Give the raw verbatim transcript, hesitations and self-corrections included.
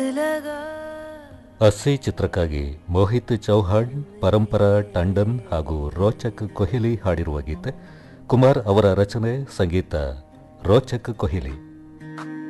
ಅಸ್ಸಿ ಚಿತ್ರಕ್ಕಾಗಿ ಮೋಹಿತ್ ಚೌಹಾಣ್, ಪರಂಪರಾ ಟಂಡನ್ ಹಾಗೂ ರೋಚಕ್ ಕೊಹ್ಲಿ ಹಾಡಿರುವ ಗೀತೆ. ಕುಮಾರ್ ಅವರ ರಚನೆ, ಸಂಗೀತ ರೋಚಕ್ ಕೊಹ್ಲಿ.